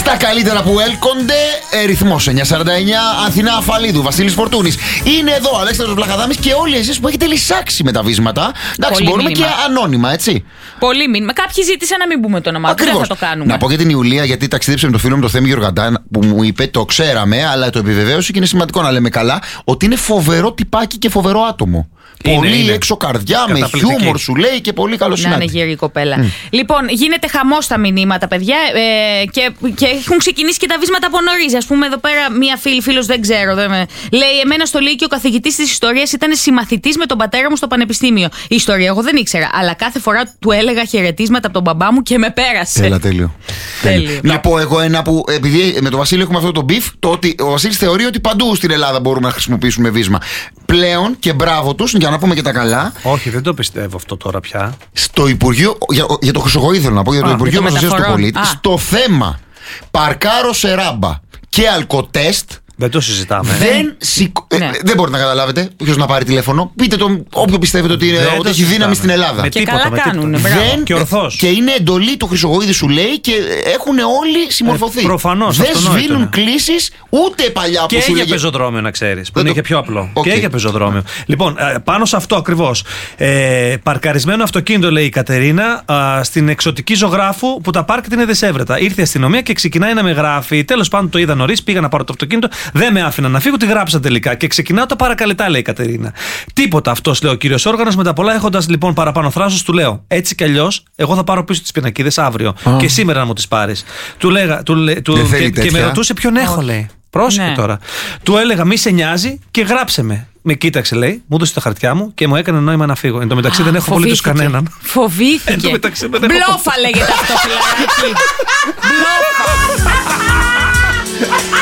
Στα καλύτερα που έλκονται, ρυθμός 949, Αθηνά Αφαλίδου, Βασίλης Φορτούνης. Είναι εδώ ο Αλέξανδρος Βλαχαδάμης και όλοι εσείς που έχετε λυσάξει με τα βίσματα. Εντάξει, Πολύ μπορούμε μήνυμα. και ανώνυμα, έτσι. Πολύ μήνυμα. Κάποιοι ζήτησαν να μην πούμε το όνομά του. Δεν θα το κάνουμε. Να πω για την Ιουλία, γιατί ταξίδεψε με το φίλο μου το Θέμη Γεωργαντά, που μου είπε, το ξέραμε, αλλά το επιβεβαίωσε και είναι σημαντικό να λέμε καλά, ότι είναι φοβερό τυπάκι και φοβερό άτομο. Πολύ έξω καρδιά, με χιούμορ σου λέει και πολύ καλό συνάδελφο. Να είναι γερή κοπέλα. Λοιπόν, γίνεται χαμός στα μηνύματα, παιδιά, και έχουν ξεκινήσει και τα βίσματα από νωρίς. Ας πούμε, εδώ πέρα μία φίλος, δεν ξέρω. Λέει: εμένα στο Λύκειο ο καθηγητής της ιστορίας ήταν συμμαθητής με τον πατέρα μου στο πανεπιστήμιο. Η ιστορία εγώ δεν ήξερα, αλλά κάθε φορά του έλεγα χαιρετίσματα από τον μπαμπά μου και με πέρασε. Έλα, τέλειο. Να πω εγώ ένα που, επειδή με τον Βασίλη έχουμε αυτό το μπιφ, το ότι ο Βασίλης θεωρεί ότι παντού στην Ελλάδα μπορούμε να χρησιμοποιήσουμε βίσμα. Πλέον και μπράβο τους, για να πούμε και τα καλά. Όχι, δεν το πιστεύω αυτό τώρα πια. Στο Υπουργείο, για το Χρυσογοή θέλω να πω, για το Υπουργείο Προστασίας του Πολίτη, στο θέμα παρκάρω σε ράμπα και αλκοτέστ. Δεν το συζητάμε. Δεν μπορείτε να καταλάβετε ποιος να πάρει τηλέφωνο. Πείτε το όποιο πιστεύετε ότι έχει δύναμη στην Ελλάδα. Με και τίποτα, καλά κάνουν. Και ορθώς. Και είναι εντολή του Χρυσογοίδη, σου λέει, και έχουν όλοι συμμορφωθεί. Προφανώς. Δεν σβήνουν κλήσεις ούτε παλιά που και σου για λέγε. πεζοδρόμιο, να ξέρεις. Που είναι και πιο απλό. Okay. Και για πεζοδρόμιο. Λοιπόν, πάνω σε αυτό ακριβώς. Παρκαρισμένο αυτοκίνητο, λέει η Κατερίνα, στην εξωτική ζωγράφου που τα πάρκετ είναι δεσέβρετα. Ήρθε η αστυνομία και ξεκινάει να με γράφει. Τέλος πάντων το είδα νωρίς, πήγα να πάρω το αυτοκίνητο. Δεν με άφηνα να φύγω, τη γράψα τελικά. Και ξεκινάω τα παρακαλετά, λέει η Κατερίνα. Τίποτα αυτός, λέει ο κύριος Όργανος. Με τα πολλά έχοντας λοιπόν παραπάνω θράσος, του λέω: έτσι κι αλλιώς, εγώ θα πάρω πίσω τις πινακίδες αύριο. Και σήμερα να μου τις πάρεις. Και με ρωτούσε ποιον έχω, λέει. Πρόσεχε τώρα. Του έλεγα: μη σε νοιάζει και γράψε με. Με κοίταξε, λέει, μου έδωσε τα χαρτιά μου και μου έκανε νόημα να φύγω. Εν τω μεταξύ δεν έχω απολύτως κανέναν. Φοβήθηκε. Μπλόφα λέγεται αυτό, φιλαράκι. Μπλόφα.